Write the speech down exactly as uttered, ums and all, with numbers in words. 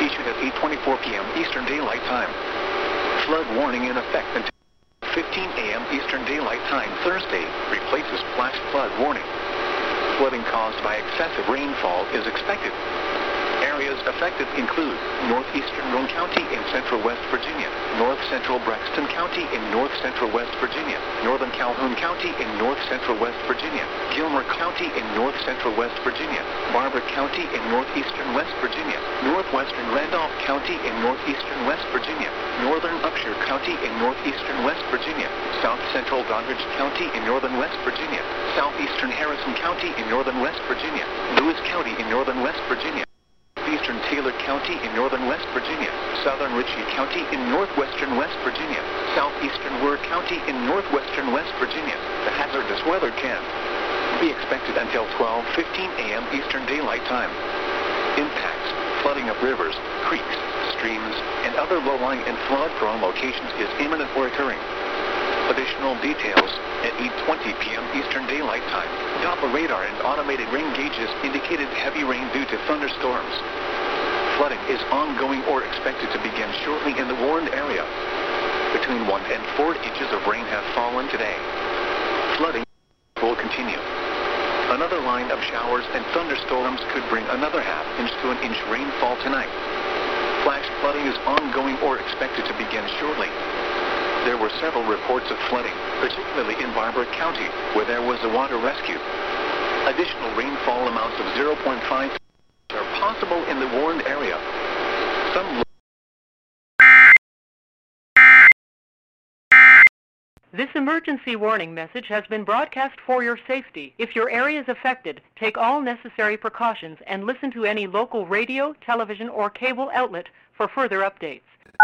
issued at eight twenty-four p m Eastern Daylight Time. Flood warning in effect until fifteen a m Eastern Daylight Time Thursday replaces flash flood warning. Flooding caused by excessive rainfall is expected. Areas affected include northeastern Roane County in central West Virginia, north central Braxton County in north central West Virginia, northern Calhoun County in north central West Virginia, Gilmer County in north central West Virginia, Barber County in northeastern West Virginia, northwestern Randolph County in northeastern West Virginia, northern Upshur County in northeastern West Virginia, south central Doddridge County in northern West Virginia, southeastern Harrison County in northern West Virginia, Lewis County in northern West Virginia, eastern Taylor County in northern West Virginia, southern Ritchie County in northwestern West Virginia, southeastern Ware County in northwestern West Virginia. The hazardous weather can be expected until twelve fifteen a m Eastern Daylight Time. Impacts: flooding of rivers, creeks, streams, and other low-lying and flood-prone locations is imminent or occurring. Additional details at eight twenty p m Eastern Daylight Time. Doppler radar and automated rain gauges indicated heavy rain due to thunderstorms. Flooding is ongoing or expected to begin shortly in the warned area. Between one and four inches of rain have fallen today. Flooding will continue. Another line of showers and thunderstorms could bring another half inch to an inch rainfall tonight. Flash flooding is ongoing or expected to begin shortly. There were several reports of flooding, particularly in Barber County, where there was a water rescue. Additional rainfall amounts of zero point five are possible in the warned area. Some This emergency warning message has been broadcast for your safety. If your area is affected, take all necessary precautions and listen to any local radio, television, or cable outlet for further updates.